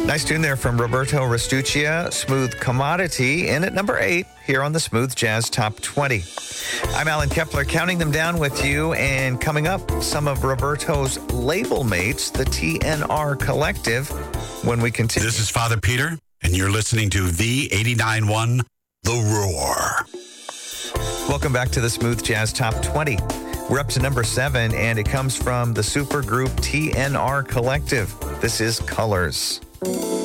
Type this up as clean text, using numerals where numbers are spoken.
Nice tune there from Roberto Restuccia, Smooth Commodity, in at number 8 here on the Smooth Jazz Top 20. I'm Alan Kepler, counting them down with you, and coming up, some of Roberto's label mates, the TNR Collective, when we continue. This is Father Peter, and you're listening to the 89.1 The Roar. Welcome back to the Smooth Jazz Top 20. We're up to number 7, and it comes from the supergroup TNR Collective. This is Colors.